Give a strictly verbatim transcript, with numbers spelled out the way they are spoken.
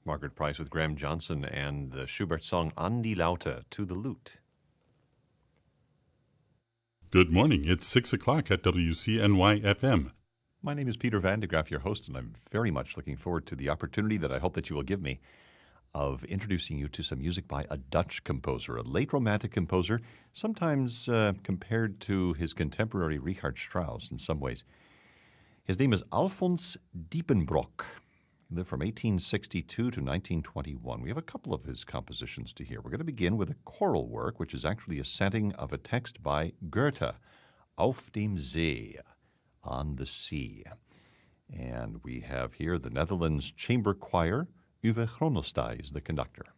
Margaret Price with Graham Johnson and the Schubert song An die Laute, to the lute. Good morning. It's six o'clock at W C N Y F M. My name is Peter Van de Graaf, your host, and I'm very much looking forward to the opportunity that I hope that you will give me of introducing you to some music by a Dutch composer, a late Romantic composer, sometimes uh, compared to his contemporary Richard Strauss in some ways. His name is Alfons Diepenbrock. He lived from eighteen sixty-two to nineteen twenty-one. We have a couple of his compositions to hear. We're going to begin with a choral work, which is actually a setting of a text by Goethe, Auf dem See, on the sea. And we have here the Netherlands Chamber Choir. Uwe Chronostai is the conductor.